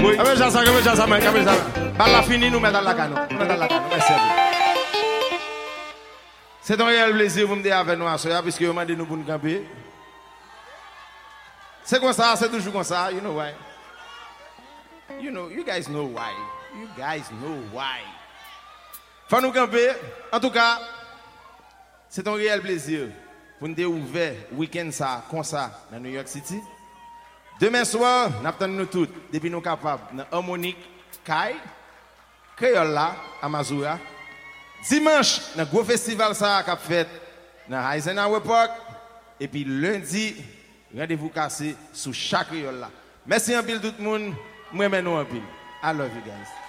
Oui. Camécha ça, man, camécha. La fini, nous mettons la canne. Merci. C'est un réel plaisir pour me dire avec nous à soir, puisque vous m'avez dit nous pour nous camper. C'est comme ça, c'est toujours comme ça, you know why? You guys know why. Faut nous camper. En tout cas, c'est un réel plaisir pour nous ouvrir week-end ça, comme ça, dans New York City. Demain soir, nous attendons nous tous, depuis nous capables, dans Harmonique, Kai, Créole là, à Mazoura. Dimanche, dans le gros festival ça qu'a fait dans Eisenhower Park. Et puis lundi, rendez-vous cassé sous chaque Créole là. Merci un pile tout le monde. Moi, maintenant un pile. I love you guys.